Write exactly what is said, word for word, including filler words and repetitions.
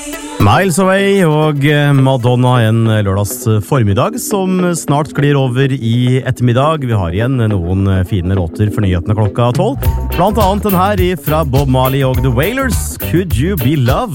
Miles Away og Madonna en lørdags formiddag som snart sklir over i ettermiddag. Vi har igjen noen fine låter for nyhetene klokka tolv. Blant annet den her fra Bob Marley og The Wailers, Could You Be Loved?